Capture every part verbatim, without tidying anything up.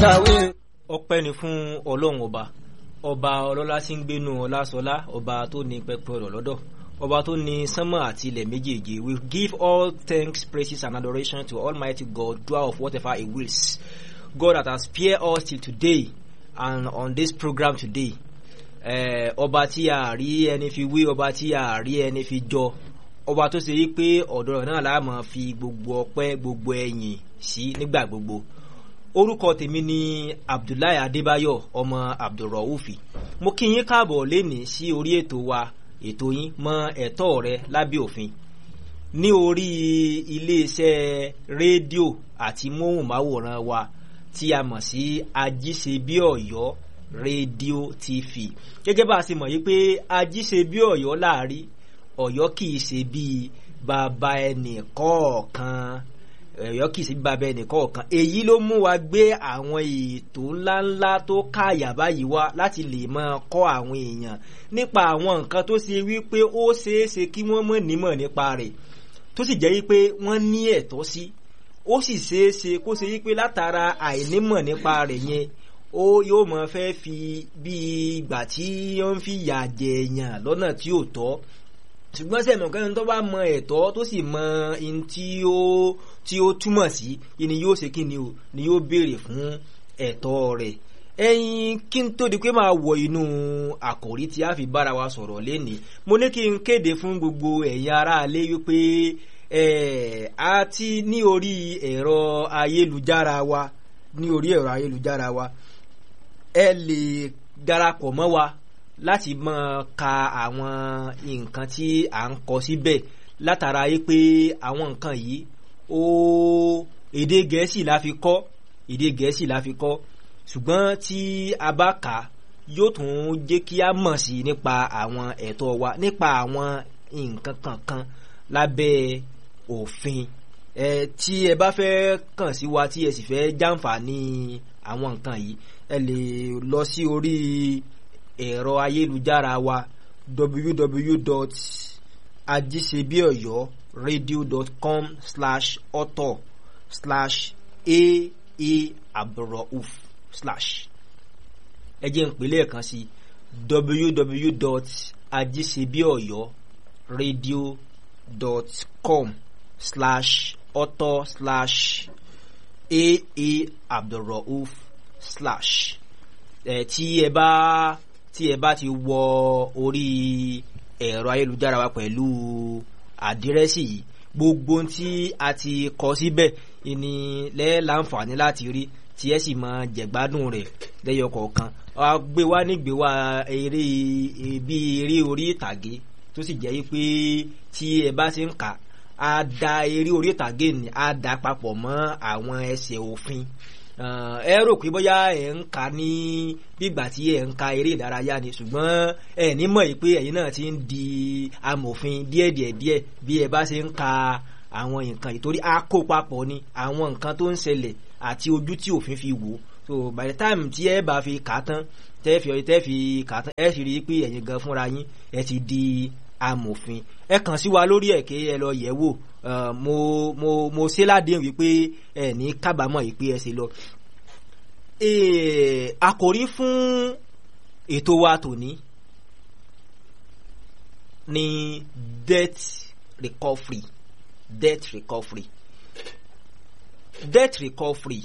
tàwé. Ọpẹ́ ni fún Ọlọ́run ọba ọba ọlọ́lá tí ń gbénu ọlásọlá ọba tó ní pẹpẹ ọ̀rọ̀ lọ́dọ̀ ọba tó ní sánmọ̀ àti ilẹ̀ méjèèjì. We give all thanks, praises and adoration to Almighty God, doer of whatever He wills. God that has spared us till today and on this program today. Ọba tí a rí ẹni fi wí, ọba tí a rí ẹni fi jọ, ọba tó ṣe yí pé ọ̀dọ̀ rẹ̀ náà la máa fi gbogbo ọpẹ́ gbogbo ẹ̀yìn sí nígbà gbogbo. Orúkọ tèmi ni Abdullahi Adébáyọ̀ ọmọ Abdulraufi. Mo kí yín káàbọ̀ lénìí sí orí ètò wa, ètò yín mọ ẹ̀tọ́ rẹ lábẹ́ òfin ní orí iléeṣẹ́ rédíò àti móhùnmáwòrán wa tí a mọ̀ sí Ajíṣebíọ̀yọ́ rédíò T V. Gẹ́gẹ́ bá a ṣe mọ̀ yí pé Ajíṣebíọ̀yọ́ láàrí Ọ̀yọ́ kì í ṣe bí bàbá ẹnì kọ̀ọ̀kan. Ọ̀yọ́ kì í sí bàbá ẹnì kọ̀ọ̀kan. Èyí ló mú wa gbé àwọn ètò ńláńlá tó káyà báyìí wá láti lè máa kọ́ àwọn èèyàn nípa àwọn nǹkan tó ṣe wípé ó ṣeéṣe kí wọ́n mọ̀ nímọ̀ nípa rẹ̀, tó sì jẹ́ wípé wọ́n ní ẹ̀tọ́ sí. Ó sì ṣeéṣe kó ṣe wípé látara àìnímọ̀ nípa rẹ̀ yẹn ó yóò máa fẹ́ fi bí ìgbà tí wọ́n fi yà jẹ èèyàn lọ́nà tí ò tọ́. Ṣùgbọ́n sẹ́mi ọ̀kan tó bá mọ ẹ̀tọ́ tó sì mọ in tí ó tí ó túmọ̀ sí, ni yóò ṣe kí ni o ni yóò béèrè fún ẹ̀tọ́ rẹ̀. Ẹ̀yin kí n tó di pé máa wọ inú àkòrí tí a fi bára wa sọ̀rọ̀ lénìí, mo ní kí n kéde fún gbogbo ẹ̀yin aráalé wípé ẹ̀ a ti ní orí ẹ̀rọ ayélujára wa ní orí ẹ̀rọ ayélujára wa ẹ lè darapọ̀ mọ́ wa láti máa ka àwọn nǹkan tí à ń kọ síbẹ̀ látara yí pé àwọn nǹkan yìí ó èdè Gẹ̀ẹ́sì la fi kọ èdè Gẹ̀ẹ́sì la fi kọ ṣùgbọ́n tí a bá kà yóò tún jẹ́ kí a mọ̀ sí nípa àwọn ẹ̀tọ́ wa, nípa àwọn nǹkan kankan lábẹ́ òfin. ẹ tí ẹ bá fẹ́ kàn sí wa tí ẹ sì fẹ́ jàǹfààní àwọn nǹkan yìí, ẹ lè lọ sí orí ẹ̀rọ ayélujára wa w w w dot ajisebiyoyo radio dot com slash author slash a a abdulrauf slash. ẹ jẹ́ n pè lẹ́ẹ̀kan sí w w w dot ajisebiyoyo radio dot com slash author slash a a abdulrauf slash. ẹ tí ẹ bá tí ẹ bá ti wọ orí ẹ̀rọ ayélujára wa pẹ̀lú àdírẹ́sì yìí, gbogbo tí a ti kọ síbẹ̀ ni lẹ́ láǹfààní láti rí tí ẹ sì máa jẹ̀gbádùn rẹ̀ lẹ́yọ kọ̀ọ̀kan. A gbé wá nígbé wá eré bí eré orí ìtàgé tó sì jẹ́ pé tí ẹ bá ti ń kà á da eré orí ìtàgé ni á da papọ̀ mọ́ àwọn ẹsẹ̀ òfin. Ẹ rò pé bóyá ẹ ń ka ní bígbà tí ẹ ń ka eré ìdárayá ni, ṣùgbọ́n ẹ ní mọ̀ pé ẹ̀yin náà ti ń di amòfin díẹ̀díẹ̀díẹ̀ bí ẹ bá ṣe ń ka àwọn nǹkan yìí, torí a kó papọ̀ ni àwọn nǹkan tó ń ṣẹlẹ̀ àti ojú tí òfin fi wò. So by the time tí ẹ bá fi kà tán tẹ́ fi tẹ́ fi kà tán ẹ sì rí i pé ẹ̀yin gan fúnra yín ẹ ti di amòfin. Ẹ kàn sí wa lórí ẹ̀kẹ́ ẹ lọ yẹ̀ wò. Uh, mo mo mo ṣe ládéhùn wípé ẹ ní kábàámọ̀ wípé ẹ ṣe lọ. Àkòrí fún ètò wa tòní ní debt recovery. debt recovery debt recovery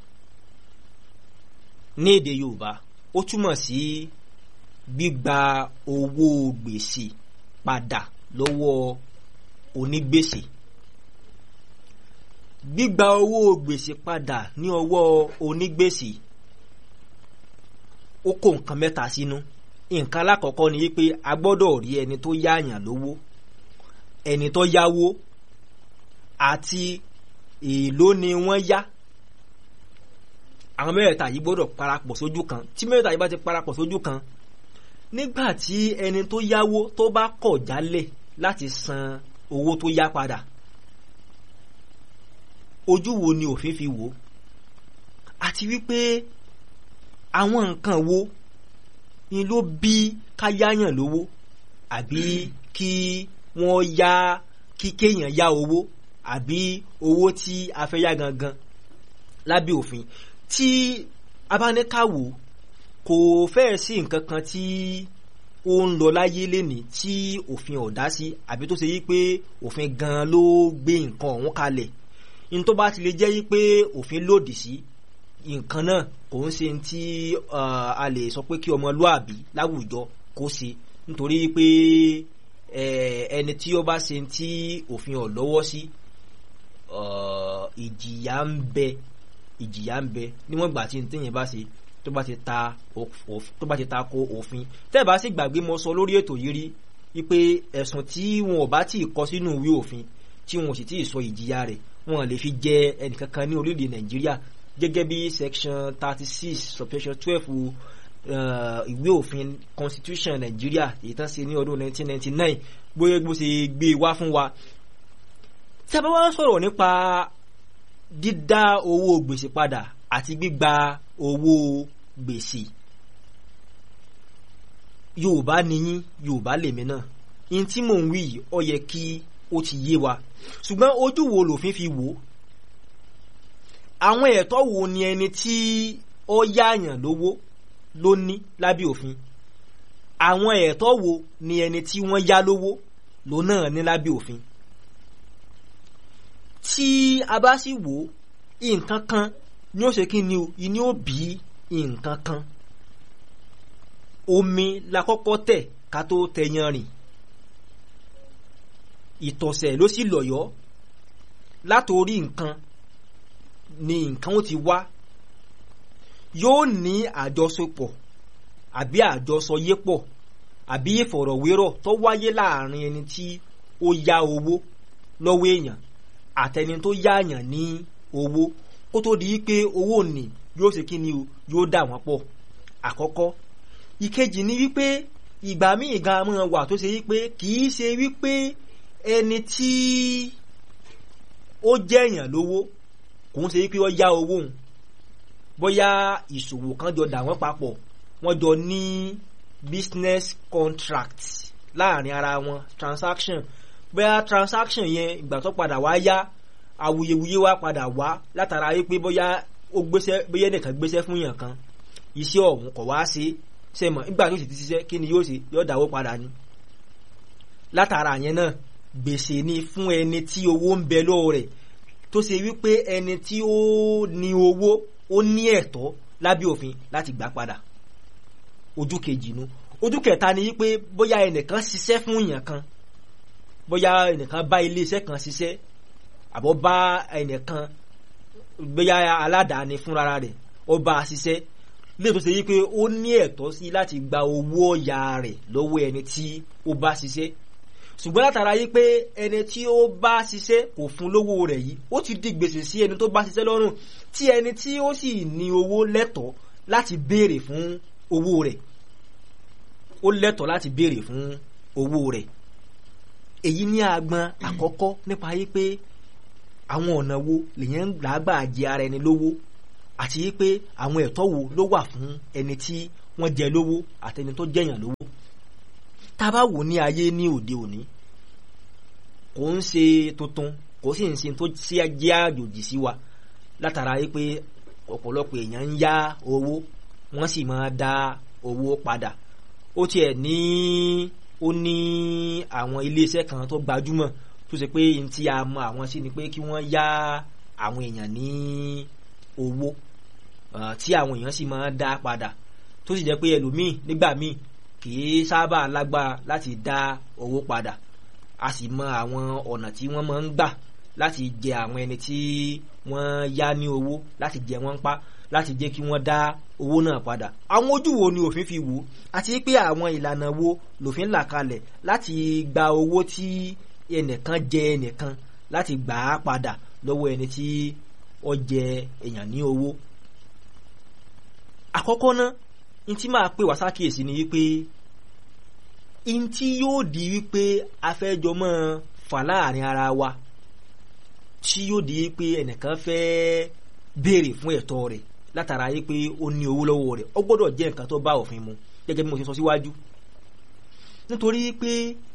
ní èdè Yorùbá ó túmọ̀ sí gbígba owó gbèsè padà lọ́wọ́ onígbèsè. Gbígba owó gbèsè padà ní ọwọ́ onígbèsè ó kó nǹkan mẹ́ta sínú. Nǹkan alákọ̀ọ́kọ́ ni wípé a gbọ́dọ̀ rí ẹni tó yáàyàn lówó, ẹni tó yáwó àti èèló ni wọ́n yá. Àwọn mẹ́rẹ̀ẹ̀ta yìí gbọ́dọ̀ parapọ̀ sójú kan. Tí mẹ́rẹ̀ẹ̀ta yìí bá ti parapọ̀ sójú kan, nígbà tí ẹni tó yáwó tó bá kọ̀ jálẹ̀ láti san owó tó yá padà, ojú wo ni òfin fi wò? Àti wípé àwọn nǹkan wo ni ló bí ká yáyàn lówó àbí kí wọ́n yá kí kéèyàn yá owó àbí owó tí a fẹ́ yá gangan lábẹ́ òfin. Tí abáníkàwò kò fẹ́ẹ̀ sí nǹkan kan tí ó ń lọ láyé lénìí tí òfin ò dá sí àbí tó ṣe yí pé òfin gan ló gbé nǹkan ọ̀hún kalẹ̀. ní tó bá ti lè jẹ́ yí pé òfin lòdì sí nǹkan náà kò ń ṣe tí a lè sọ pé kí ọmọlúàbí láwùjọ kó ṣe, nítorí pé ẹni tí ó bá ṣe tí òfin ò lọ́wọ́ sí ìjìyà ń bẹ ìjìyà ń bẹ níwọ̀n ìgbà tí téèyàn bá ṣe tó bá ti ta tó bá ti ta ko òfin. tẹ́ ẹ̀ bá sì gbàgbé mo sọ lórí ètò yìí rí wípé ẹ̀sùn tí wọn ò bá tí ì kọ sínú ìwé òfin tí wọn ò sì tí ì sọ ìjìyà rẹ̀ wọn lè fi jẹ ẹnìkankan ní orílẹ̀-èdè Nàìjíríà gẹ́gẹ́ bí section thirty six subsection twelve ìwé òfin constitution Nàìjíríà èyí tán ṣe ní ọdún nineteen ninety nine bóyá bó ṣe gbé wá fún wa. tí a bá wá sọ̀rọ̀ nípa dídá owó gbèsè padà àti gbígba owó gbèsè, Yorùbá nìyí Yorùbá lèmi náà, in tí mò ń wí yìí ó yẹ kí ó ti yé wa, ṣùgbọ́n ojú wo lòfin fi wò? àwọn ẹ̀tọ́ wo ni ẹni tí ó yáàyàn lówó ló ní lábẹ́ òfin? àwọn ẹ̀tọ́ wo ni ẹni tí wọ́n yá lówó ló náà ní lábẹ́ òfin? tí a bá sì wò nǹkan kan ni ó ṣe kí ni o ni ó bí nǹkan kan. omi la kọ́kọ́ tẹ̀ ká tó tẹyan rìn, ìtọ̀sẹ̀ ló sì lọ̀yọ́. látorí nǹkan ni nǹkan ó ti wá, yóò ní àjọṣepọ̀ àbí àjọsọyépọ̀ àbí ìfọ̀rọ̀wérọ̀ tó wáyé láàrin ẹni tí ó yá owó lọ́wọ́ èèyàn àtẹni tó yáàyàn ní owó kó tó di pé owó ní yóò ṣe kí ni o yóò dà wọ́n pọ̀. àkọ́kọ́. ìkejì ni wípé ìgbà míì gan mọ́ wà tó ṣe wípé kì í ṣe wípé ẹni tí ó jẹ́yàn lówó kò ń ṣe wípé ó yá owó òun, bóyá ìṣòwò kan jọ dà wọ́n papọ̀, wọ́n jọ ní business contract láàrin ara wọn, transaction, bóyá transaction yẹn ìgbà tó padà wá yá awuyewuye wá padà wá látara wípé bóyá ó gbéṣẹ́ bóyá ẹnìkan gbéṣẹ́ fún yàn kan, iṣẹ́ ọ̀hún kò wá ṣe ṣe mọ̀ nígbà tó sì ti ṣiṣẹ́ kí ni yóò ṣe, yóò dáwó padà ni. látara yẹn náà gbèsè ni fún ẹni tí owó ń bẹ lọ́wọ́ rẹ̀, tó ṣe wípé ẹni tí ó ní owó ó ní ẹ̀tọ́ lábẹ́ òfin láti gbà padà. ojú kejì nu. ojú kẹta ni wípé bóyá ẹnìkan ṣiṣẹ́ fún èèyàn kan, bóyá ẹnìkan bá iléeṣẹ́ kan ṣiṣẹ́ àbọ̀ bá ẹnìkan bóyá aládàáni fúnra rẹ̀ ó bá a ṣiṣẹ́ lè tó ṣe wípé ó ní ẹ̀tọ́ sí láti gba owó ọ̀yà rẹ̀ lọ́wọ́ ẹni tí ó bá ṣiṣẹ́. ṣùgbọ́n látara yí pé ẹni tí ó bá ṣiṣẹ́ kò fún lówó rẹ̀ yìí, ó ti di gbèsè sí ẹni tó bá ṣiṣẹ́ lọ́rùn, tí ẹni tí ó sì ní owó lẹ́tọ̀ọ́ láti béèrè fún owó rẹ̀, ó lẹ́tọ̀ọ́ láti béèrè fún owó rẹ̀. èyí ní agbọn àkọ́kọ́ nípa yí pé àwọn ọ̀nà wo lèyàn gbàgbà jẹ ara ẹni lówó, àti yí pé àwọn ẹ̀tọ́ wo ló wà fún ẹni tí wọ́n jẹ lówó àtẹni tó jẹyàn lówó. tá bá wò ní ayé ní òde òní kò ń ṣe tuntun, kò sì ń ṣe tó ṣe jẹ́ àjòjì sí wa, látara yí pé ọ̀pọ̀lọpọ̀ èèyàn ń yá owó wọ́n sì máa dá owó padà. ó tiẹ̀ ní ó ní àwọn iléeṣẹ́ kan tó gbajúmọ̀ tó ṣe pé n tí a mọ àwọn sí ni pé kí wọ́n yá àwọn èèyàn ní owó tí àwọn èèyàn sì máa dá padà, tó sì jẹ́ pé ẹlòmíì nígbà míì kì í sábà lágbára láti dá owó padà. a sì mọ àwọn ọ̀nà tí wọ́n máa ń gbà láti jẹ àwọn ẹni tí wọ́n yá ní owó, láti jẹ wọ́n pa, láti jẹ́ kí wọ́n dá owó náà padà. àwọn ojú wo ni òfin fi wò, àti pé àwọn ìlànà wo lòfin là kalẹ̀ láti gba owó tí ẹnìkan jẹ ẹnìkan láti gbà á padà lọ́wọ́ ẹni tí ó jẹ èèyàn ní owó. àkọ́kọ́ náà n tí máa pè wá sákìyèsí ni wípé n tí yóò di wípé afẹ́jọ mọ́ fà láàrin ara wa, tí yóò di wípé ẹnìkan fẹ́ béèrè fún ẹ̀tọ́ rẹ̀ látara yí pé ó ní owó lọ́wọ́ rẹ̀, ó gbọ́dọ̀ jẹ́ nǹkan tó bá òfin mu gẹ́gẹ́ bí mo ṣe sọ síwájú. nítorí pé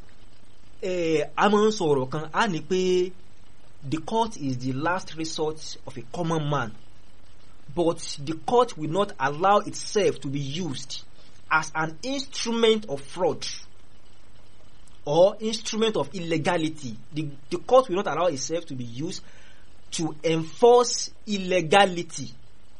a máa ń sọ ọ̀rọ̀ kan á ní pé the court is the last resort of a common man, but the court will not allow itself to be used as an instrument of fraud or instrument of illegality. The, the court will not allow itself to be used to enforce illegality.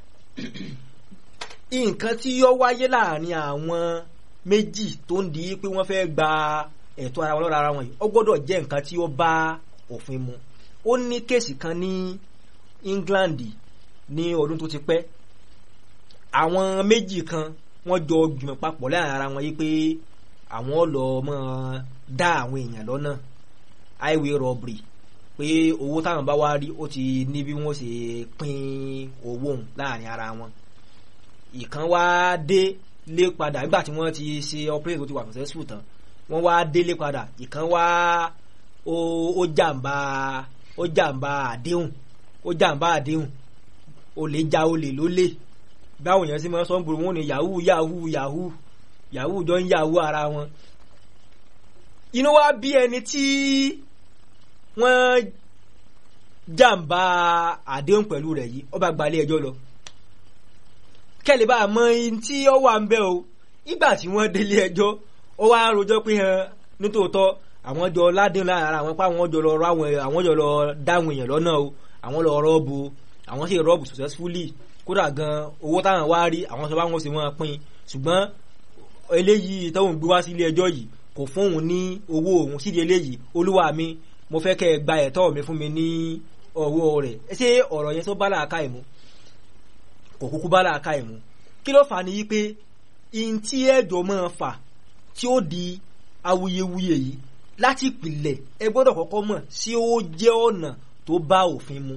Nǹkan tí yóò wáyé láàrin àwọn méjì tó ń di pé wọ́n fẹ́ gba ẹ̀tọ́ ara wọn lọ́dọ̀ ara wọn yìí ó gbọ́dọ̀ jẹ́ nǹkan tí ó bá òfin mu. Ó ní kéèsì kan ní England ní ọdún tó ti pẹ́. Àwọn méjì kan wọ́n jọ gbìmọ̀ papọ̀ láàrin ara wọn yìí pé àwọn lọ mọ́ dá àwọn èèyàn lọ́nà, highway robbery, pé owó táwọn bá wá rí ó ti ní bí wọ́n ṣe pín owó láàrin ara wọn. Ìkan wá dé lé padà nígbà tí wọ́n ti ṣe operation tó ti wà successful tán, wọ́n wá délé padà. Ìkan wá ó ó jàǹbá ó jàǹbá àdéhùn ó jàǹbá àdéhùn olè já olè lólè. Báwo yẹn sì máa sọ ń gbòòrò wọn ni yahoo yahoo yahoo yahoo jọ ń yahoo ara wọn. Inú wá bí ẹni tí wọ́n jàǹbá àdéhùn pẹ̀lú rẹ̀ yìí ó bá gba ilé ẹjọ́ lọ. Kẹ́lẹ̀ bá mọ in tí ó wà ń bẹ̀ o. Ìgbà tí wọ́n délé ẹjọ́ ó wá rojọ́ pé hàn nítòótọ́ àwọn jọ ládéhùn láàrin ara wọn, pa àwọn jọ lọ rọ àwọn àwọn jọ lọ dáwọn èèyàn lọ́nà o, àwọn lọ rọ́ọ̀bù, àwọn sì rọ́ọ̀bù successfully. Kódà gan owó táwọn wá rí àwọn sọ bá wọn sì wọ́n pín, ṣùgbọ́n eléyìí táwọn gbé wá sí ilé ẹjọ́ yìí kò fún òun ní owó òun. Sídi eléyìí, olúwa mi mo fẹ́ kẹ́ ẹ gba ẹ̀tọ́ mi fún mi ní ọwọ́ rẹ̀. Ṣé ọ̀rọ̀ yẹn tó bá làákàyè mu? Kò kúkú bá làákàyè mu. Kí ló fà ní yí pé in tí ẹ̀dọ̀ máa fà tí ó di awuyewuye yìí láti ìpìlẹ̀ ẹ gbọ́dọ̀ kọ́kọ́ mọ̀ sí ó jẹ́ ọ̀nà tó bá òfin mu.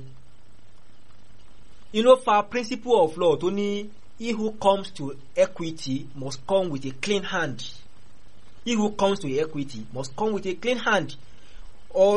Inú fa principle of law tó ní he who comes to equity must come with a clean hand. He who comes to equity must come with a clean hand. Or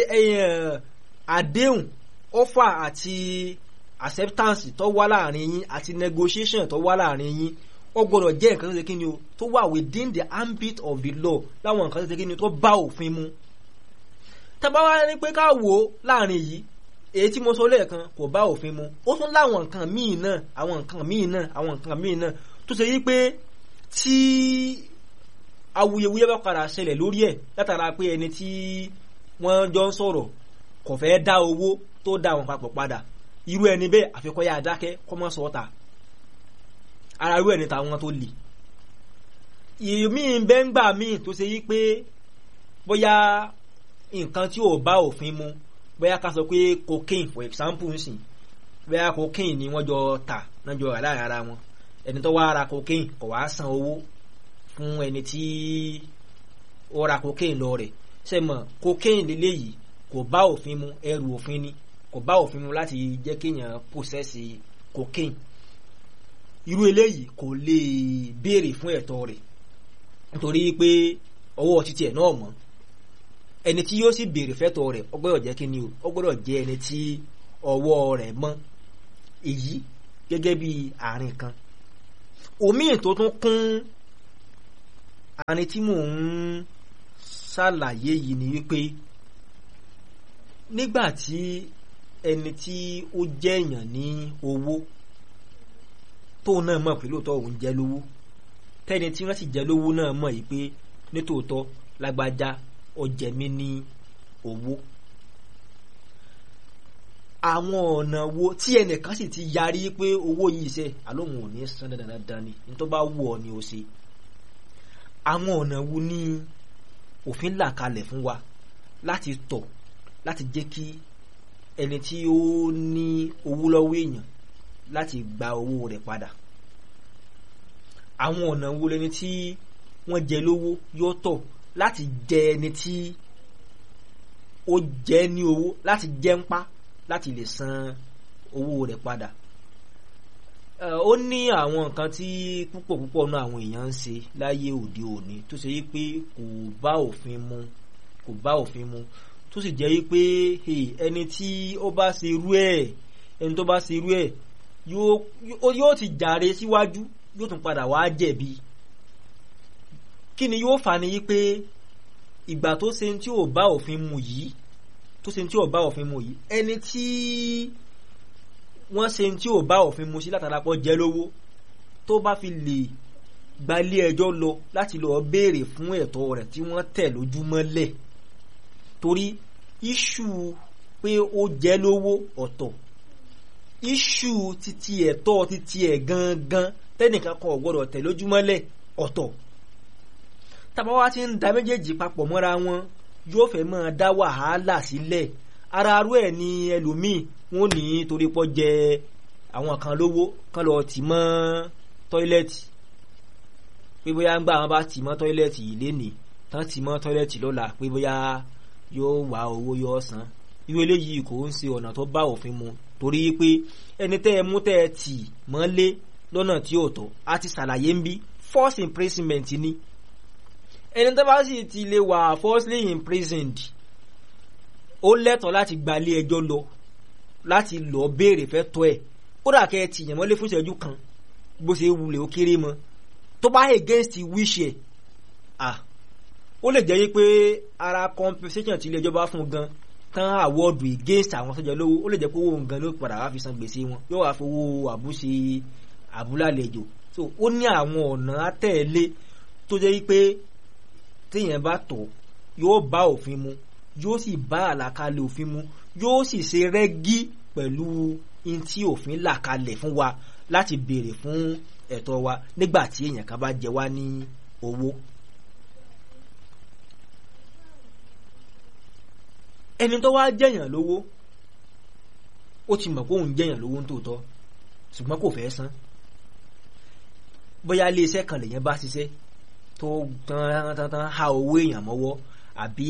àdéhùn offer àti acceptance tó wà láàrin yín àti negotiation tó wà láàrin yín ó gbọ́dọ̀ jẹ́ nǹkan tó ṣe kíni o tó wà within the ambit of the law, láwọn nǹkan tó ṣe kíni tó bá òfin mu. Tá bá wá ní pé ká wò láàrin yìí, èyí tí mo sọ lẹ́ẹ̀kan kò bá òfin mu. Ó tún láwọn nǹkan míì náà àwọn nǹkan míì náà àwọn nǹkan míì náà tó ṣe yí pé tí awuyewuye bá padà ṣẹlẹ̀ lórí ẹ̀ látara pé ẹni tí wọ́n jọ ń sọ̀rọ̀ kò fẹ́ dá owó tó dá wọn papọ̀ padà, irú ẹni bẹ́ẹ̀ àfikọ́ yá dákẹ́ kọ́ mọ́ sọ́ta. Ara irú ẹni táwọn tó lè ìmí bẹ́ngbà míì tó ṣe yí pé bóyá nǹkan tí ò bá òfin mu, bóyá ká sọ pé cocaine for example ń sìn, bóyá cocaine ni wọ́n jọ tà náà jọ rà láàrin ara wọn. Ẹni tó wá ra cocaine kò wá san owó fún ẹni tí ó ra cocaine lọ rẹ̀. Ṣé mọ̀ cocaine lélẹ́yìí kò bá òfin mu, ẹrù òfin ni, kò bá òfin mu láti jẹ́ kéèyàn possess cocaine. Irú eléyìí kò lè béèrè fún ẹ̀tọ́ rẹ̀ nítorí pé ọwọ́ títí ẹ̀ náà mọ́. Ẹni tí yóò sì béèrè fẹ́tọ́ rẹ̀ ó gbọ́dọ̀ jẹ́ kíni o, ó gbọ́dọ̀ jẹ́ ẹni tí ọwọ́ rẹ̀ mọ́. Èyí gẹ́gẹ́ bí àárín kan. Òmíì tó tún kún àárín tí mò ń ṣàlàyé yìí ni wípé nígbà tí ẹni tí ó jẹ́ èèyàn ní owó tó náà mọ̀ pé lóòótọ́ òun jẹ́ lówó, tẹ́ni tí wọ́n sì jẹ́ lówó náà mọ̀ yìí pé nítòótọ́ lágbájá ó jẹ mí ní owó. Àwọn ọ̀nà wo tí ẹnìkan sì ti yarí pé owó yìí ṣe àlóhùn ò ní san dandan dandan ni ní tó bá wù ọ́ ni ó ṣe. Àwọn ọ̀nà wo ni òfin là kalẹ̀ fún wa láti tọ̀ láti jẹ́ kí ẹni tí ó ní owó lọ́wọ́ èèyàn láti gba owó rẹ̀ padà? Àwọn ọ̀nà wo lẹni tí wọ́n jẹ lówó yóò tọ̀ láti jẹ ẹni tí ó jẹ ní owó láti jẹ ń pa láti lè san owó rẹ̀ padà? Ó ní àwọn nǹkan tí púpọ̀ púpọ̀ náà àwọn èèyàn ń ṣe láyé òde òní tó ṣe yí pé kò bá òfin mu kò bá òfin mu tó sì jẹ́ yí pé ẹni tí ó bá ṣe irú ẹ̀ ẹni tó bá ṣe irú ẹ̀ yóò ti jàre síwájú yóò tún padà wá jẹ̀bi. Kí ni yóò fà ní yí pé ìgbà tó ṣe tí ò bá òfin mu yìí tó ṣe tí ò bá òfin mu yìí ẹni tí wọ́n ṣe tí ò bá òfin mu sí látara pọ̀ jẹ́ lówó tó bá fi lè gbalé ẹjọ́ lọ láti lọ béèrè fún ẹ̀tọ́ rẹ̀ tí wọ́n tẹ̀ lójúmọ́lẹ̀ torí iṣu pé ó jẹ́ lówó ọ̀tọ̀ iṣu títí ẹ̀tọ́ títí ẹ̀ gangan tẹ́nìkan kan ò gbọ́dọ̀ tẹ̀ lójúmọ́lẹ̀ ọ̀tọ̀ tàbá wá ti ń da méjèèjì papọ̀ mọ́ra wọn yóò fẹ́ máa dá wàhálà sílẹ̀ ara arú ẹ̀ ní ẹlòmíì wọn ní torí pọ́ jẹ àwọn kan lówó kan lọ tì mọ́ tọ́ílẹ̀tì pé bóyá ń gbà wọn bá tì mọ́ tọ́ílẹ̀tì yìí lénìí tán tì mọ́ tọ́ílẹ̀tì lọ́la pé bóyá yóò wá owó yóò san irú eléyìí kò ń ṣe ọ̀nà tó bá òfin mu torí pé ẹni tẹ́ ẹ mú tẹ́ ẹ tì mọ́lé lọ́nà tí ò tọ́ a ti ṣàlàyé ń bí force imprisonment ni ẹni tó bá sì ti lè wà falsely imprisoned ó lẹ́tọ̀ọ́ láti gbalé ẹjọ́ lọ láti lọ béèrè fẹ́ tọ́ ẹ̀ kódà kẹ́ ẹ tìyàn mọ́lé fún ìṣẹ́jú kan bó ṣe wulẹ̀ ó kéré mọ́ tó bá against wish ẹ̀ ah ó lè jẹ́ yí pé ara compensation tí ilé ẹjọ́ bá fún gan tán award against àwọn tó jẹ lówó ó lè jẹ́ pé owó gan ló padà wá fi san gbèsè wọn yóò wá fowó àbúṣe àbúlálejò so ó ní àwọn ọ̀nà àtẹ̀lé tó jẹ́ yí pé téèyàn bá tọ̀ yóò bá òfin mu yóò sì bá àlàkalẹ̀ òfin mu yóò sì ṣe rẹ́gí pẹ̀lú in tí òfin là kalẹ̀ fún wa láti béèrè fún ẹ̀tọ́ wa nígbà tí èèyàn kan bá jẹ wá ní owó. ẹni tó wá jẹ̀yàn lówó ó ti mọ̀ pé òun jẹ̀yàn lówó nítòótọ́ ṣùgbọ́n kò fẹ́ san bóyá ilé iṣẹ́ kan lèyàn bá ṣiṣẹ́ tó tán tán tán ha owó èèyàn mọ́wọ́ àbí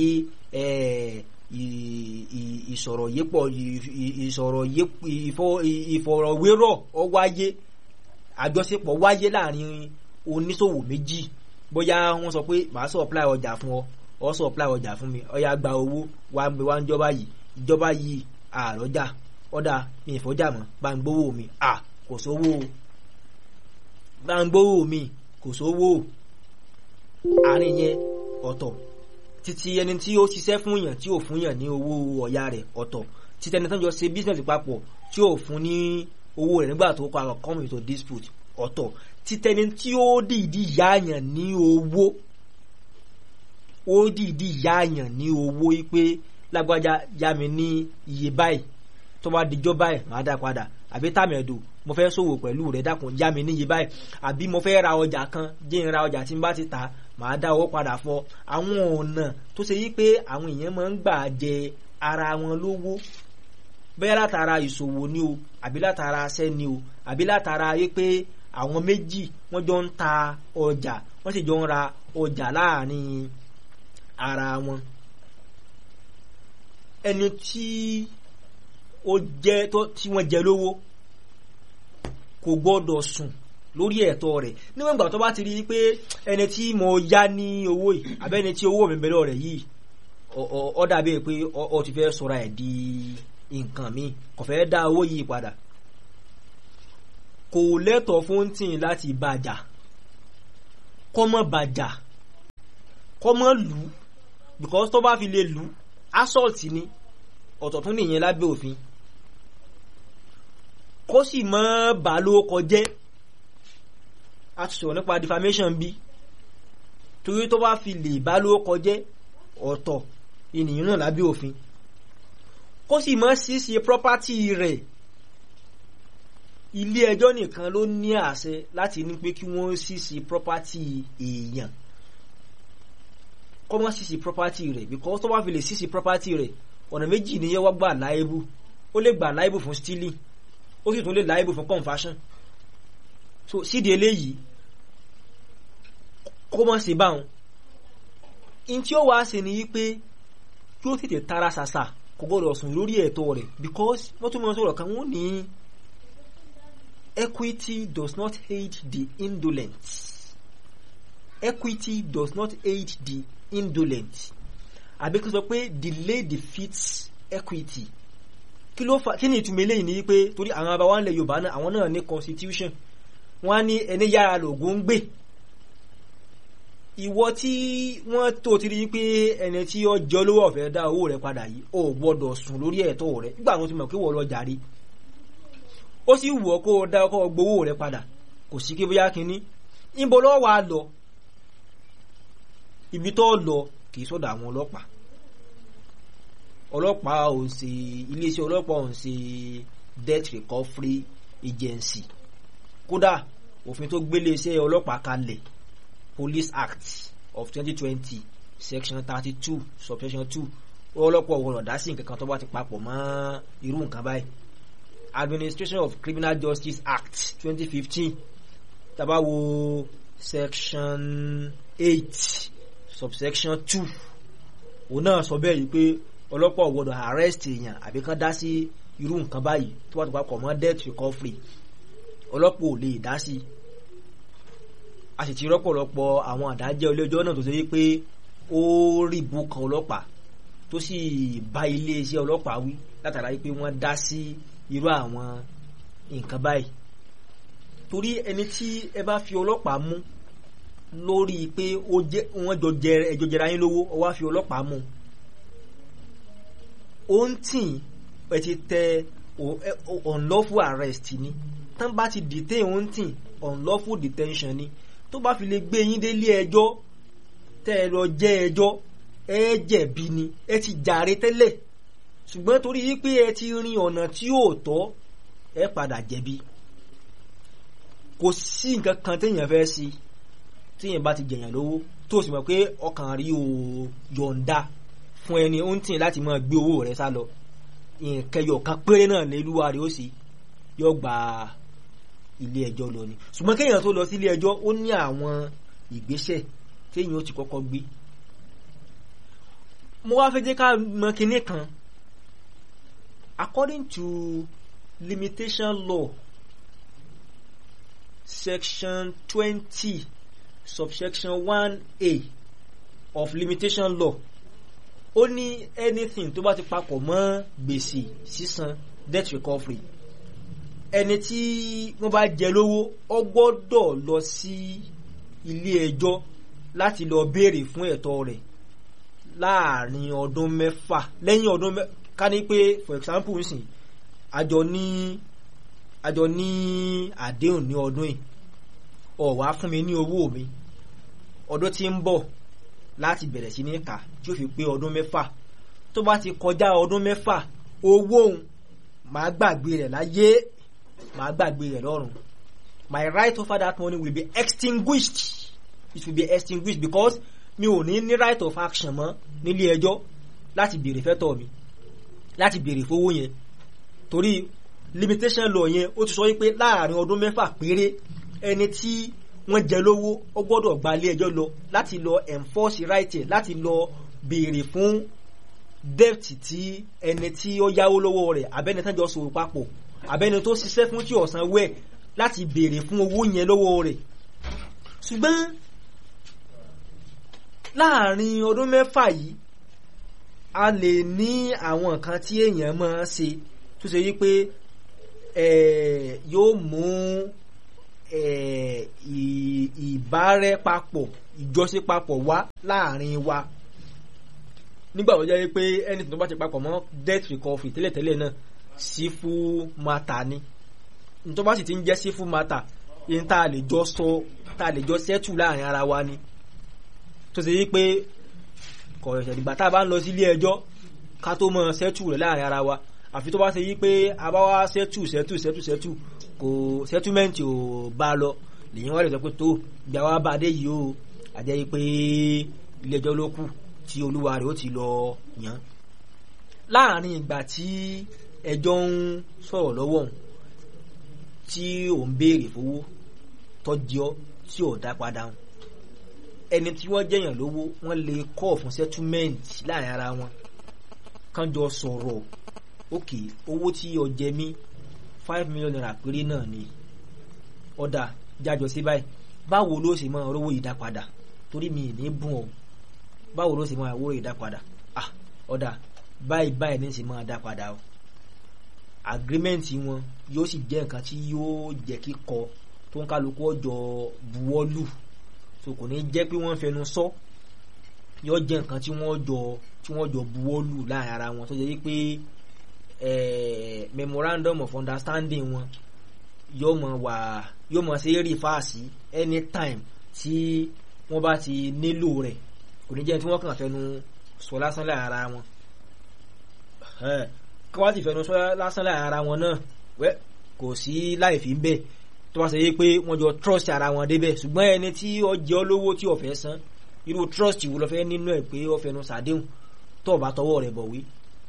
ìsọ̀rọ̀ yépọ̀ ìsọ̀rọ̀ ìfọ̀rọ̀wérọ̀ ó wáyé àjọṣepọ̀ wáyé láàrin oníṣòwò méjì bóyá wọ́n sọ pé màá supply ọjà fún ọ ọ supply ọjà fún mi ó yá gba owó wá ń gbé wá ń jọba yìí ìjọba yìí àrọ́jà ọ̀dà mi ìfọ́jà mọ́ bá ń gbówó mi à kò sówó bá ń gbówó mi kò sówó àárín yẹn ọ̀tọ̀ títí ẹni tí ó ṣiṣẹ́ fún yàn tí ò fún yàn ní owó ọ̀yà rẹ̀ ọ̀tọ̀ títí ẹni tó ń jọ ṣe business papọ̀ tí ò fún ní owó rẹ̀ nígbà tó kọ àwọn come into dispute ọ̀tọ̀ títí ẹni tí ó dìídì yá yàn ní owó ó dìídì yá yàn ní owó pé lágbájá yá mi ní iye báyìí tó bá dijọ́ báyìí máa dá padà àbí tàmẹ̀dò mo fẹ́ ṣòwò pẹ̀lú rẹ̀ dákun yá mi ní iye báyìí àbí mo fẹ́ ra ọjà kan jẹ́ n ra ọjà tí n bá ti tà màá dá owó padà fọ́ àwọn ọ̀nà tó ṣe yí pé àwọn èèyàn máa ń gbà jẹ ara wọn lówó bẹ́ẹ̀ látara ìṣòwò ni o àbí látara aṣẹ́ ni o àbí látara yí pé àwọn méjì wọ́n jọ ń ta ọjà wọ́n sì jọ ń ra ọjà láàrin ara wọn ẹni tí ó jẹ́ tí wọ́n jẹ lówó kò gbọ́dọ̀ sùn lórí ẹ̀tọ́ rẹ̀ níwọ̀n ìgbà tó bá ti rí pé ẹni tí mo yá ní owó yìí àbẹ́ni tí owó mi bẹ̀rẹ̀ rẹ̀ yìí ó dàbí pé ó ti fẹ́ sọra ẹ̀ di nǹkan mi kò fẹ́ dá owó yìí padà kò lẹ́tọ̀ọ́ fún tìǹ láti bàjà kọ́ mọ́ bàjà kọ́ mọ́ lù ú because tó bá fi lè lù ú assault ni ọ̀tọ̀ tún nìyẹn lábẹ́ òfin kó sì mọ́ bà ló kọjẹ́ a ti sọ̀rọ̀ nípa defamation bí torí tó bá fi lè bà ló kọjẹ́ ọ̀tọ̀ ènìyàn náà lábẹ́ òfin kó sì mọ́ ṣíṣe property rẹ̀ ilé ẹjọ́ nìkan ló ní àṣẹ láti ní pé kí wọ́n ṣíṣe property èèyàn kọ́ mọ́ ṣíṣe property rẹ̀ because tó bá fi lè ṣíṣe property rẹ̀ ọ̀nà méjì ni yẹ́ wá gbà láìbù ó lè gbà láìbù fún stealing ó sì tún lè láìbù fún conversion so sídìí eléyìí kó mọ́ ṣe báwọn in tí ó wá ṣe ni wípé kí ó tètè tara ṣàṣà kò gbọ́dọ̀ sùn lórí ẹ̀tọ́ rẹ̀ because wọ́n tún mọ́ sọ̀rọ̀ kan wọ́n ní equity does not aid the indolent equity does not aid the indolent àbí kí n sọ pé delay defeats equity kí ló fa kí ni ìtumọ̀ eléyìí ni pé torí àwọn abáwá ńlẹ̀ Yorùbá náà àwọn náà ní constitution wọ́n á ní ẹni yára lògùn ń gbé ìwọ tí wọ́n tó ti rí pé ẹni tí ó jọ lówó ọ̀fẹ́ dá owó rẹ̀ padà yìí ó gbọ́dọ̀ sùn lórí ẹ̀tọ́ rẹ̀ nígbà wọn ti mọ̀ pé wọ́n lọ jàre ó sì wù ọ́ kó o dá ọkọ̀ gbowó rẹ padà kò sí kí bóyá kínní níbo lọ́wọ́ wa lọ ibi tó lọ kì í sọ́dọ̀ àwọn ọlọ́pàá ọlọ́pàá ò ń ṣe iléeṣẹ́ ọlọ́pàá ò ń ṣe debt recovery agency kódà òfin tó gbé iléeṣẹ́ ọlọ́pàá kalẹ̀ Police Act of twenty twenty section thirty two subsection two ọlọ́pàá ọ̀wọ́n ọ̀dá sí nǹkan kan tó bá ti papọ̀ mọ́ irú nǹkan báyìí Administration of Criminal Justice Act twenty fifteen tàbá wo section eight subsection two òun náà sọ bẹ́ẹ̀ yìí pé ọlọ́pàá ò gbọ́dọ̀ arrest èèyàn àbí kán dá sí irú nǹkan báyìí tó bá ti papọ̀ mọ́ debt recovery ọlọ́pàá ò lè dá sí. A sì ti rọ́pọ̀lọpọ̀ àwọn àdájẹ́ ilé-ẹjọ́ náà tó ṣe wípé ó rí bùkàn ọlọ́pàá tó sì bá iléeṣẹ́ ọlọ́pàá wí látara wípé wọ́n dá sí irú àwọn nǹkan báyìí. Torí ẹni tí ẹ bá fi ọlọ́pàá mú lórí pé wọ́n jọ jẹ ẹjọ́ jẹra yín lówó ó wá fi ọlọ́pàá mú ó ń tì ẹ ti tẹ unlawful arrest ni tán bá ti detain ó ń tì unlawful detention ni tó bá fi lè gbé yín délé ẹjọ́ tẹ́ ẹ lọ jẹ́ ẹjọ́ ẹ jẹ̀bi ni ẹ ti jàre tẹ́lẹ̀ ṣùgbọ́n torí wípé ẹ ti rin ọ̀nà tí ò tọ́ ẹ padà jẹ̀bi kò sí nǹkan kan téèyàn fẹ́ sí téèyàn bá ti jẹ̀yàn lówó tó sì mọ̀ pé ọkàn rí o yọ̀ǹda fún ẹni ó ń tì láti máa gbé owó rẹ̀ sá lọ ìkẹyọ̀ kan péré náà lélúwa rẹ̀ ó sì yọ gba ilé ẹjọ́ lọ ni ṣùgbọ́n kéèyàn tó lọ sí ilé ẹjọ́ ó ní àwọn ìgbésẹ̀ téèyàn ó ti kọ́kọ́ gbé. Mo wá fẹ́ jẹ́ ká mọ̀ kinní kan according to limitation law section twenty subsection one a of limitation law ó ní anything tó bá ti papọ̀ mọ́ gbèsè sísan debt recovery ẹni tí wọ́n bá jẹ lówó ó gbọ́dọ̀ lọ sí ilé ẹjọ́ láti lọ béèrè fún ẹ̀tọ́ rẹ̀ láàrin ọdún mẹ́fà lẹ́yìn ọdún mẹ́fà ká ní pé for example nsìn àjọ ní àjọ ní àdéhùn ní ọdún yìí ó wá fún mi ní owó mi ọdún tí ń bọ̀ láti bẹ̀rẹ̀ sí ní kà tí ó fi pé ọdún mẹ́fà tó bá ti kọjá ọdún mẹ́fà owó òun màá gbàgbé rẹ̀ láyé màá gbàgbé rẹ̀ lọ́run my right over that money will be extinguished it will be extinguished because mi ò ní ní right of action mọ́ nílé ẹjọ́ láti béèrè fẹ́tọ̀ mi láti béèrè fowó yẹn torí limitation law yẹn ó ti sọ wípé láàrin ọdún mẹ́fà péré ẹni tí wọ́n jẹ lówó ó gbọ́dọ̀ gba ilé ẹjọ́ lọ láti lọ enforce right ẹ̀ láti lọ béèrè fún debt tí ẹni tí ó yáwó lọ́wọ́ rẹ̀ abẹ́ni tán jọ sòwò papọ̀ abẹ́ni tó ṣiṣẹ́ fún tí ọ̀sán wẹ̀ láti béèrè fún owó yẹn lọ́wọ́ rẹ̀. Ṣùgbọ́n láàrin ọdún mẹ́fà yìí a lè ní àwọn nǹkan tí èèyàn máa ṣe tó ṣe wípé yóò mú ìbárẹ́papọ̀ ìjọṣepapọ̀ wá láàrin wa nígbà tó jẹ́ pé ẹni tó bá ti papọ̀ mọ́ debt recovery tẹ́lẹ̀tẹ́lẹ̀ náà civil matter ni tó bá sì ti ń jẹ́ civil matter yìí tá a lè jọ sọ tá a lè jọ settle láàrin ara wa ni tó ṣe wípé kọ̀ ẹ̀ṣẹ̀ ìgbà tá a bá ń lọ sí ilé ẹjọ́ ká tó mọ settle rẹ̀ láàrin ara wa àfi tó bá ṣe wípé a bá wá settle settle settle settle kò settlement ò bá lọ lèyìn wá lè sọ pé tó ìgbà wa bá dé yìí o àjẹ́ pé ilé ẹjọ́ ló kù tí olúwa rẹ̀ ó ti lọ yàn. Láàrin ìgbà tí ẹjọ́ ń sọ̀rọ̀ lọ́wọ́ òun tí ò ń béèrè fowó tọ́jọ́ tí ò dá padà hàn ẹni tí wọ́n jẹ̀yàn lówó wọ́n lè kọ́ fún settlement láàrin ara wọn kán jọ sọ̀rọ̀ òkè owó tí ó jẹ mí five million naira péré náà ni ọ̀dà jájọ sí báyìí báwo ló sì máa rówó ìdá padà torí mi ní bùn ọ́ báwo ló sì máa rówó ìdá padà ah ọ̀dà báyìí báyìí ní sì máa dá padà o agreement wọn yóò sì jẹ́ nǹkan tí yóò jẹ́ kíkọ tó ń kálukú ọjọ́ buwọ́lù so kò ní jẹ́ pé wọ́n fẹnu sọ yóò jẹ́ nǹkan tí wọ́n jọ tí wọ́n jọ buwọ́lù láàrin ara wọn tó jẹ́ pé memorandum of understanding wọn yóò mọ̀ wà yóò mọ̀ sí rí fáàsì anytime tí wọ́n bá ti nílò rẹ̀ kò ní jẹ́ tí wọ́n kàn fẹnu sọ lásán láàrin ara wọn kí wọ́n ti fẹnu sọ lásán láàrin ara wọn náà wẹ́ kò sí láì fi ń bẹ̀ tó bá ṣe yé pé wọ́n jọ trust ara wọn débẹ̀ ṣùgbọ́n ẹni tí ó jẹ́ olówó tí ó fẹ́ san irú trust wo ló fẹ́ nínú ẹ̀ pé ó fẹnu sàdéhùn tó bá tọwọ́ rẹ̀ bọ̀wé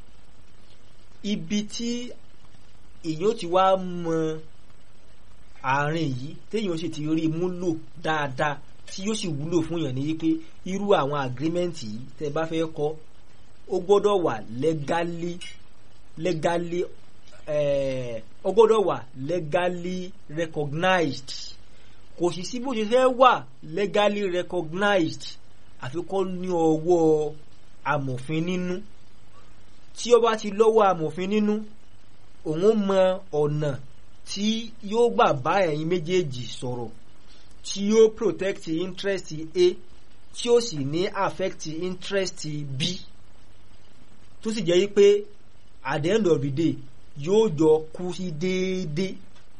ibi tí èyàn ti wá mọ àárín yìí téèyàn sì ti rí múlò dáadáa tí yóò sì wúlò fún yàn ní wípé irú àwọn agreement yìí tẹ́ bá fẹ́ kọ ó gbọ́dọ̀ wà legally legally eh, ó gbọ́dọ̀ wà legally recognized kò sì sí bó ṣe fẹ́ wà legally recognized àfi kó ní ọwọ́ amòfin nínú tí ó bá ti lọ́wọ́ amòfin nínú òun mọ ọ̀nà tí yóò gbà bá ẹ̀yin méjèèjì sọ̀rọ̀ tí yóò protect interest A tí ó sì ní affect interest B tó sì jẹ́ wípé at the end of the day yóò jọ kú sí déédéé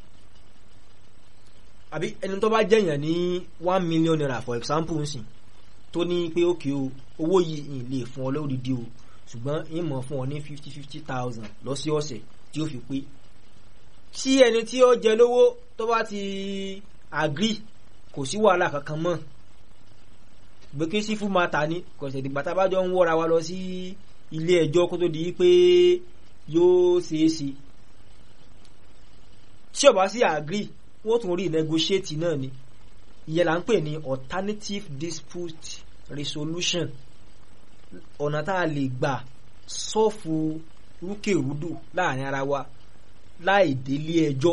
àbí ẹni tó bá jẹ̀yàn ní one million naira for example nsìn tó ní pé òkè o owó yìí ń lè fún ọ lódìdí o ṣùgbọ́n ń mọ̀ fún ọ ní fifty fifty thousand lọ́sọ̀ọ̀sẹ̀ tí ó fi pé tí ẹni tí ó jẹ lówó tó bá ti agree kò sí wàhálà kankan mọ́ gbẹ́kẹ́ sí fún mata ní kọ̀sẹ̀ dìgbà tá a bá jọ ń wọ́ra wa lọ sí ilé ẹjọ́ kó tó di pé yóò ṣeé ṣe tí ó bá sí agree wọ́n tún rí negotiate náà ni ìyẹn là ń pè ní alternative dispute resolution ọ̀nà tá a lè gbà sọ́ọ̀fù rúkèrúdò láàrin ara wa láì délé ẹjọ́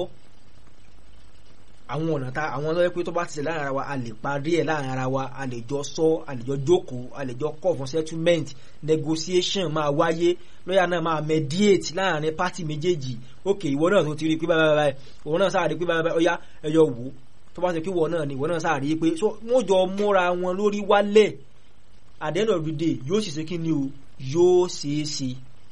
àwọn ọ̀nà tá àwọn ọlọ́yẹ́ pé tó bá ti ṣe láàrin ara wa a lè parí ẹ̀ láàrin ara wa a lè jọ sọ a lè jọ jókòó a lè jọ call for settlement negotiation máa wáyé lọ́yà náà máa mediate láàrin pátì méjèèjì ókè ìwọ náà tó ti rí pé báyìí báyìí òun náà sáà rí pé báyìí ọ̀yá ẹjọ wò tó bá ṣe pé ìwọ náà ni ìwọ náà sáà rí pé wọ́n jọ múra wọn lórí wálẹ̀ at the end of the day yóò sì ṣe kí ni o yóò ṣeé ṣe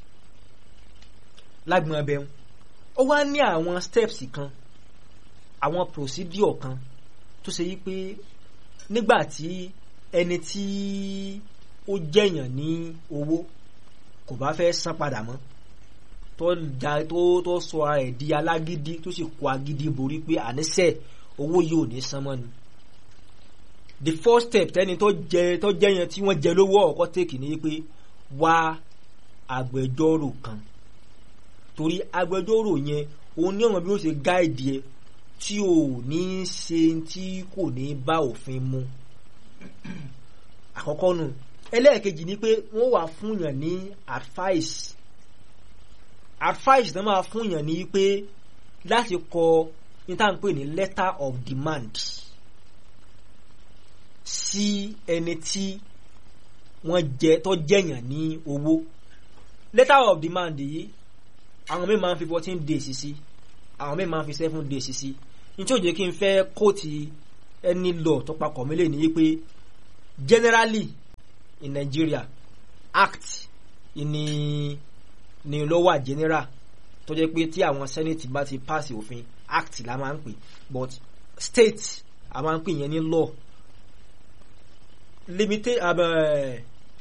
lágbọn ẹbẹ ó wá ní àwọn steps kan àwọn procedure kan tó ṣe yí pé nígbà tí ẹni tí ó jẹ̀yàn ní owó kò bá fẹ́ san padà mọ́ tó da tó tó sọ ara ẹ̀ di alágídí tó sì kó agídí borí pé àníṣe owó yìí ò ní san mọ́ ni the first step tẹ́ni tó jẹ tó jẹ̀yàn tí wọ́n jẹ lówó ọ̀kọ́ tèkì ní pé wá agbẹjọ́rò kan torí agbẹjọ́rò yẹn òun ní ọmọ bí ó ṣe gáìdì ẹ tí ò ní ṣe tí kò ní bá òfin mu àkọ́kọ́ nù ẹlẹ́ẹ̀kejì ni pé wọ́n wà fúnyàn ní advice advice náà máa fúnyàn ní pé láti kọ ní tá à ń pè ní letter of demand sí ẹni tí wọ́n jẹ tó jẹ̀yàn ní owó letter of demand yìí àwọn mi máa ń fi fourteen days sí àwọn mi máa ń fi seven days sí ní tí ó jẹ́ kí n fẹ́ kóòtù ẹni law tó papọ̀ mílẹ̀ ní pé generally in Nigeria act ni ni ló wà general tó jẹ́ pé tí àwọn senate bá ti pass òfin act la máa ń pè but state a máa ń pè yẹn ní law limited uh,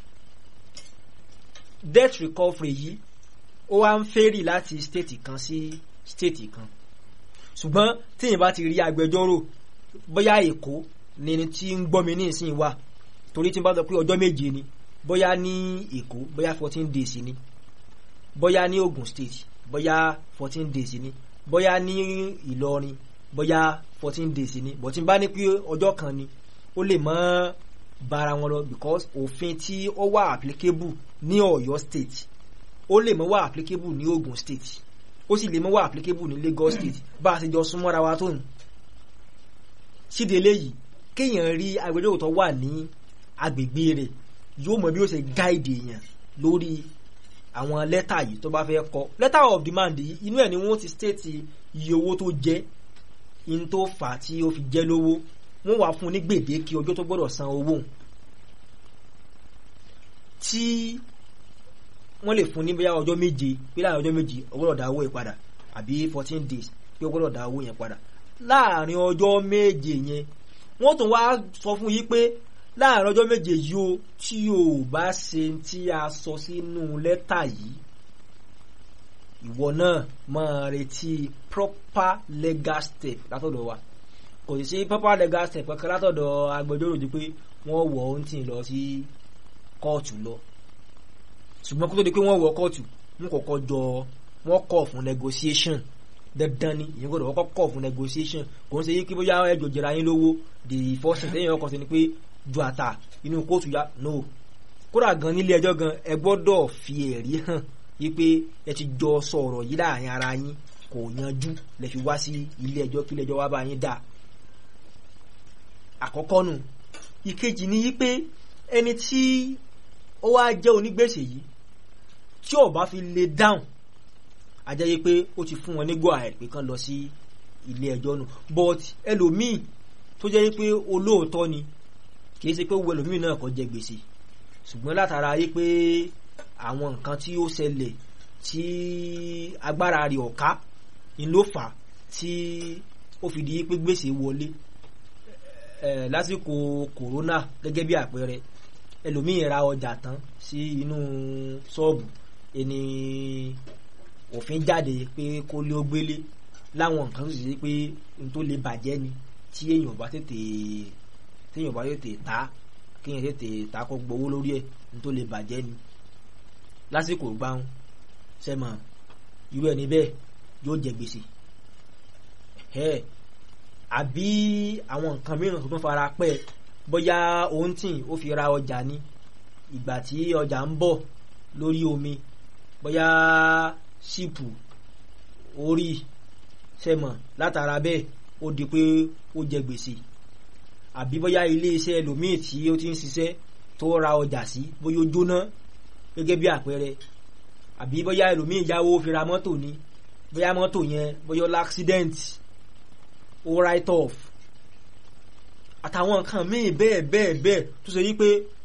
debt recovery yìí ó wá ń fẹ́rì láti state kan sí state kan ṣùgbọ́n tí yìí bá ti rí agbẹjọ́rò bóyá Èkó ni tí ń gbọ́ mi ní ìsìn wà torí tí n bá sọ pé ọjọ́ méje ni bóyá ní Èkó bóyá fourteen days ni bóyá ní Ogun State bóyá fourteen days ni bóyá ní Ìlọrin bóyá fourteen days ni but tí n bá ní pé ọjọ́ kan ni ó lè mọ́ bára wọn lọ because òfin tí ó wà applicable ní Ọ̀yọ́ State ó lè mọ́ wà applicable ní Ogun State ó sì lè mọ́ wà applicable ní Lagos State bá a ti jọ súnmọ́ra wa tó nù síde eléyìí kéèyàn rí agbẹjọ́rò tó wà ní agbègbè rẹ̀ yóò mọ̀ bí ó ṣe gáìdì èèyàn lórí àwọn lẹ́tà yìí tó bá fẹ́ kọ letter of demand yìí inú ẹ̀ ni wọ́n ti state iye owó tó jẹ́ in tó fà á tí ó fi jẹ́ lówó wọ́n wà fún ní gbèdéke ọjọ́ tó gbọ́dọ̀ san owó tí wọ́n lè fún ní bóyá ọjọ́ méje bí láàrin ọjọ́ méje ó gbọ́dọ̀ dá owó ìpadà àbí fourteen days pé ó gbọ́dọ̀ dá owó yẹn padà láàrin ọjọ́ méje yẹn wọ́n tún wá sọ fún yín pé láàrin ọjọ́ méje yìí o tí o bá ṣe tí a sọ sínú lẹ́tà yìí ìwọ náà máa retí proper legal step látọ̀dọ̀ wa kò sí sí proper legal step kankan látọ̀dọ̀ agbẹjọ́rò di pé wọ́n wọ̀ ọ́n tì lọ sí kóòtù lọ ṣùgbọ́n kó tó di pé wọ́n wọ kóòtù wọ́n kọ́kọ́ jọ wọ́n kọ̀ fún negotiation dandan ni ìyẹn gbọ́dọ̀ wọ́n kọ̀ fún negotiation kò ń ṣe yí kí bóyá ẹjọ́ jẹra yín lówó the first thing lẹ́yìn ọkọ̀ sí ni pé ju àtà inú kóòtù ya no kódà gan nílé ẹjọ́ gan ẹ gbọ́dọ̀ fi ẹ̀rí hàn wípé ẹ ti jọ sọ̀rọ̀ yìí láàrin ara yín kò yanjú lẹ fi wá sí ilé ẹjọ́ kí ilé ẹjọ́ wá bá yín dà àkọ́kọ́ nù ìkejì ni wípé ẹni tí ó wá jẹ́ onígbèsè yìí tí ó bá fi lè dáhùn a jẹ́ pé ó ti fún wọn ní go ahead pé kán lọ sí ilé ẹjọ́ nù but ẹlòmíì tó jẹ́ pé olóòótọ́ ni kìí ṣe pé owó ẹlòmíì náà kò jẹ gbèsè ṣùgbọ́n látara yí pé àwọn nǹkan tí ó ṣẹlẹ̀ tí agbára rẹ̀ ọ̀ká ni ló fà tí ó fi di pé gbèsè wọlé ẹ̀ lásìkò kòrónà gẹ́gẹ́ bí àpẹẹrẹ ẹlòmíì ra ọjà tán sí inú ṣọ́ọ̀bù ẹni òfin jáde pé kó lé ó gbélé láwọn nǹkan tó sì ṣe pé n tó lè bàjẹ́ ni tí èèyàn bá tètè téèyàn bá tètè ta kéèyàn tètè ta kó gbowó lórí ẹ̀ n tó lè bàjẹ́ ni lásìkò gbáhùn sẹ́mọ̀ irú ẹni bẹ́ẹ̀ yóò jẹ gbèsè ẹ̀ àbí àwọn nǹkan mìíràn tó tún fara pẹ́ bóyá òun tì ó fi ra ọjà ní ìgbà tí ọjà ń bọ̀ lórí omi bóyá ṣípù orí sẹ́mọ̀ látara bẹ́ẹ̀ ó di pé ó jẹ gbèsè àbí bóyá ilé iṣẹ́ ẹlòmíì tí ó ti ń ṣiṣẹ́ tó ra ọjà sí bóyá ó jóná gẹ́gẹ́ bí àpẹẹrẹ àbí bóyá ẹlòmíì yáwó fi ra mọ́tò ní bóyá mọ́tò yẹn bóyá l'accident ó write off àtàwọn nǹkan míì bẹ́ẹ̀ bẹ́ẹ̀ bẹ́ẹ̀ tó ṣe wípé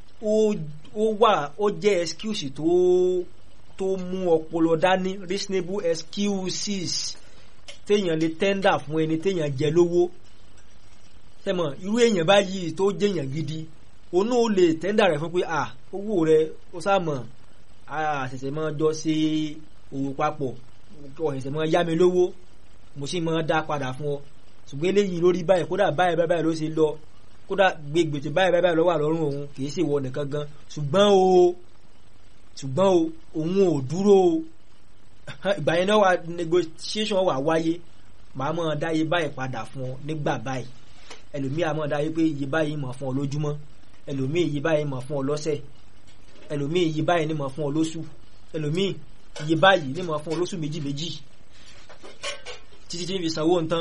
ó wà ó jẹ́ excuse tó tó mú ọpọlọ dání reasonable excuses téèyàn lè tender fún ẹni téèyàn jẹ lówó sẹ́mọ̀ irú èèyàn báyìí tó jẹ́yàn gidi òun ó lè tender rẹ̀ fún pé à owó rẹ̀ ó sáàmọ̀ àṣẹ̀ṣẹ̀ máa jọ ṣe òwò papọ̀ ọ̀ṣẹ̀ṣẹ̀ máa yá mi lówó mo sì máa dá padà fún ọ ṣùgbọ́n eléyìí lórí báyìí kódà báyìí báyìí ló ṣe lọ kódà gbègbètè báyìí báyìí ló wà lọ́rùn òun kì í ṣe ìwọ nìkan gan ṣùgbọ́n o ṣùgbọ́n o òun ò dúró o ìgbà yẹn náà wà negotiation wà wáyé màá mọ̀ dá iye báyìí padà fún ọ nígbà báyìí ẹlòmíì á mọ̀ dá iye pé iye báyìí mọ̀ fún ọ lójúmọ́ ẹlòmíì iye báyìí mọ̀ fún ọ lọ́sẹ̀ ẹlòmíì iye báyìí ní mọ̀ fún ọ lóṣù ẹlòmíì iye báyìí ní mọ̀ fún ọ lóṣù méjì méjì títí tí ń fi sanwó nǹkan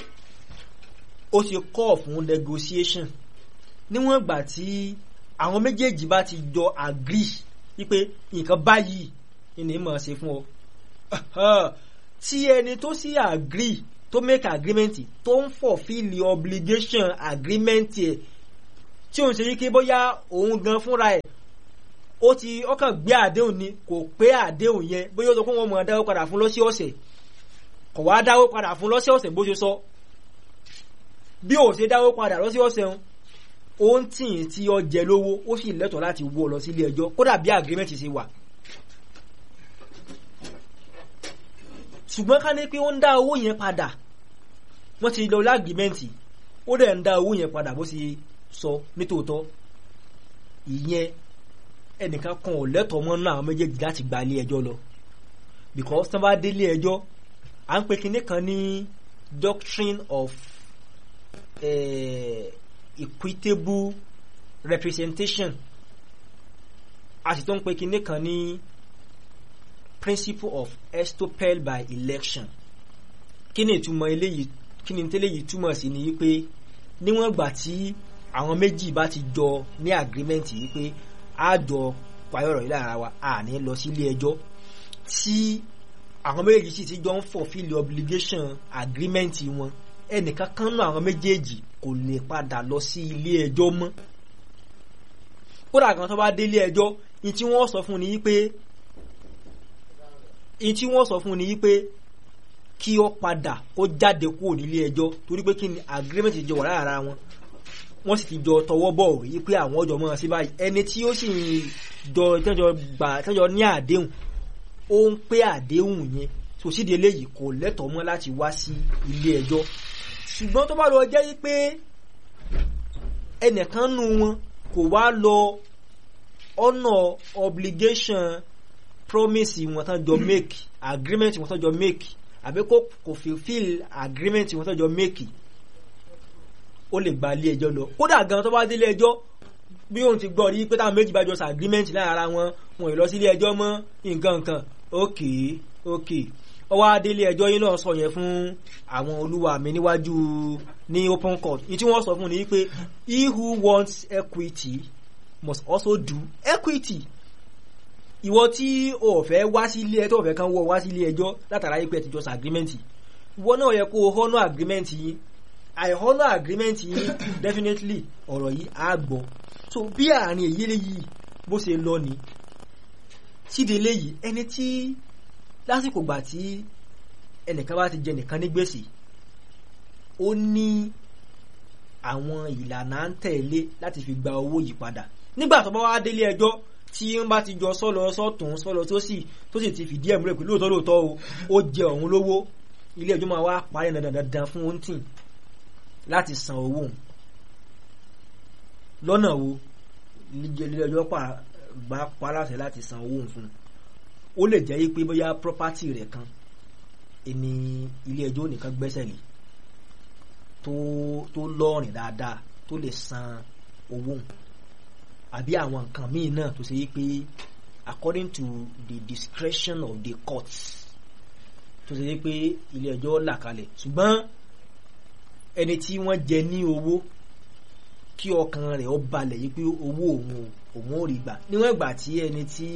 ó ti call fún negotiation níwọ̀n ìgbà tí àwọn méjèèjì bá ti jọ agree wípé nǹkan báyìí ni mọ̀ ṣe fún ọ tí ẹni tó sì agree tó make agreement tó ń fulfill the obligation agreement ẹ̀ tí òun ṣe yí kí bóyá òun gan fúnra ẹ̀ ó ti ọkàn gbé àdéhùn ni kò pé àdéhùn yẹn bóyá ó sọ pé wọ́n mọ̀ dáwó padà fún lọ́sẹ̀ ọ̀sẹ̀ kò wá dáwó padà fún lọ́sẹ̀ ọ̀sẹ̀ bó ṣe sọ bí ó ṣe dáwó padà lọ́sẹ̀ ọ̀sẹ̀ ó ń tì í tí ó jẹ lówó ó sì lẹ́tọ̀ọ́ láti wọ́ lọ sílé ẹjọ́ kódà bí agreement ṣe wà ṣùgbọ́n ká ní pé ó ń dá owó yẹn padà wọ́n ti lọ lágìmẹ́ǹtì ó dẹ̀ ń dá owó yẹn padà bó ṣe sọ nítòótọ́ ìyẹn ẹnìkan kan ò lẹ́tọ̀ọ́ mọ́ náà àwọn méjèèjì láti gba ilé ẹjọ́ lọ because tán bá dé ilé ẹjọ́ à ń pe kinní kan ní doctrine of uh, equitable representation a sì tó ń pe kinní kan ní principle of estoppel by election kí ni ìtumọ̀ eléyìí kí ni tẹ́lẹ̀yìí túmọ̀ sí ni wípé níwọ̀n gbà tí àwọn méjì bá ti jọ ní agreement yìí pé a jọ payọ̀rọ̀ yìí lára wa a ní lọ sí ilé ẹjọ́ tí àwọn méjèèjì sì ti jọ ń fulfill obligation agreement wọn ẹnìkan kan náà àwọn méjèèjì kò lè padà lọ sí ilé ẹjọ́ mọ́ kódà kan tó bá dé ilé ẹjọ́ ní tí wọ́n sọ fún ni wípé ní tí wọ́n sọ fún ni wípé kí ó padà kó jáde kúrò nílé ẹjọ́ torí pé kí ni agreement ti jọ wà lára wọn wọ́n sì ti jọ tọwọ́ bọ̀ rí pé àwọn ọjọ́ mọ́ sí báyìí ẹni tí ó sì jọ tẹ́jọ gbà tẹ́jọ ní àdéhùn ó ń pé àdéhùn yẹn tó sídìí eléyìí kò lẹ́tọ̀ọ́ mọ́ láti wá sí ilé ẹjọ́ ṣùgbọ́n tó bá lọ jẹ́ pé ẹnìkan nù wọn kò wá lọ ọ̀nà obligation promise wọn tán jọ make agreement wọn tán jọ make àbí kò kò fulfill agreement wọn tán jọ make ó lè gba ilé ẹjọ́ lọ kódà gan tó bá dé ilé ẹjọ́ bí òun ti gbọ́ rí pé táwọn méjì bá jọ sa agreement lára wọn wọn ì lọ sí ilé ẹjọ́ mọ́ nǹkan nǹkan ok ok ọwọ́ adélé ẹjọ́ yín náà sọ yẹn fún àwọn olúwa mi níwájú ní open court ìtí wọ́n sọ fún ni pé he who wants equity must also do equity ìwọ tí o fẹ́ wá sí ilé ẹjọ́ o fẹ́ kàn wọ́ wá sí ilé ẹjọ́ látara yìí pé ti jọ sa agreement ìwọ náà yẹ kó o honour agreement yìí I honour agreement yìí definitely ọ̀rọ̀ yìí á gbọ́ so bí àárín èyí léyìí bó ṣe lọ ni síde léyìí ẹni tí lásìkò gbà tí ẹnìkan bá ti jẹ nìkan ní gbèsè ó ní àwọn ìlànà ń tẹ̀lé láti fi gba owó yìí padà nígbà tó bá wá délé ẹjọ́ tí wọ́n bá ti jọ sọ́lọ sọ́tún sọ́lọ tó sì tó sì ti fìdí ẹ̀ múlẹ̀ pé lóòótọ́ lóòótọ́ o ó jẹ òun lówó ilé ẹjọ́ máa wá parí dandan fún oúntìn láti san owó lọ́nà wo ilé ẹjọ́ bá pa láṣẹ láti san owó fún ó lè jẹ́ pé bóyá property rẹ̀ kan ẹni ilé ẹjọ́ nìkan gbẹ́sẹ̀ lé tó tó lọ́rìn dáadáa tó lè san owó àbí àwọn nǹkan míì náà tó ṣe yí pé according to the discretion of the courts tó ṣe yí pé ilé ẹjọ́ là kalẹ̀ ṣùgbọ́n ẹni tí wọ́n jẹ ní owó kí ọkàn rẹ̀ ó balẹ̀ yí pé owó òun òun ò rí gbà níwọ̀n ìgbà tí ẹni tí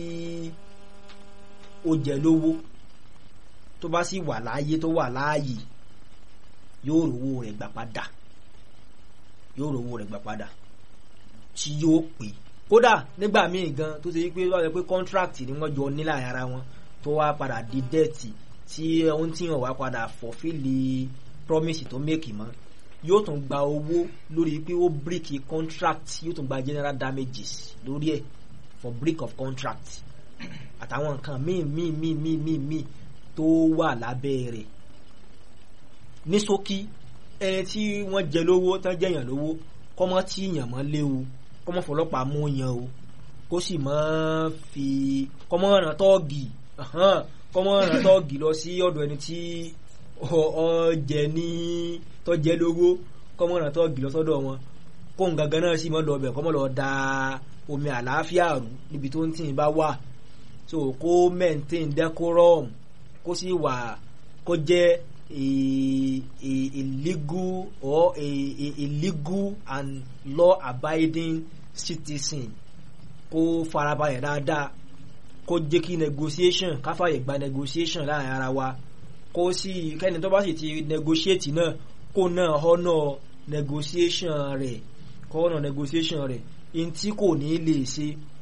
ó jẹ lówó tó bá sì wà láàyè tó wà láàyè yóò rówó rẹ̀ gbà padà yóò rówó rẹ̀ gbà padà tí yóò pè kódà nígbà míì gan tó ṣe wípé wọ́n pé contract ni wọ́n jọ ní láàrin ara wọn tó wá padà di debt tí ohun tí wọ́n wá padà fulfill promise tó make mọ́ yóò tún gba owó lórí pé ó break contract yóò tún gba general damages lórí ẹ̀ for break of contract àtàwọn nǹkan míì míì míì míì míì míì tó wà lábẹ́ rẹ̀ ní ṣókí ẹni tí wọ́n jẹ lówó tán jẹyàn lówó kọ́mọ́ tí yàn mọ́ léwu kọ́mọ́ fọlọ́pàá mú yàn o kó sì mọ́ fi kọ́mọ́ ràn tọ́ọ̀gì kọ́mọ́ ràn tọ́ọ̀gì lọ sí ọ̀dọ̀ ẹni tí ọ jẹ ní tó jẹ lówó kọ́mọ́ ràn tọ́ọ̀gì lọ sọ́dọ̀ wọn kó ń gangan náà sì mọ́ lọ bẹ̀ kọ́mọ́ lọ da omi àlàáfíà rú níbi tó ń tì bá wà so kó maintain decorum kó sì wà kó jẹ́ a a a legal or a a, a legal and law abiding citizen kó farabalẹ̀ dáadáa kó jẹ́ kí negotiation káfàyè gba negotiation láàrin ara wa kó sì kẹ́ni tó bá sì ti negotiate náà kó náà honour negotiation rẹ̀ kó honour negotiation rẹ̀ in tí kò ní lè ṣe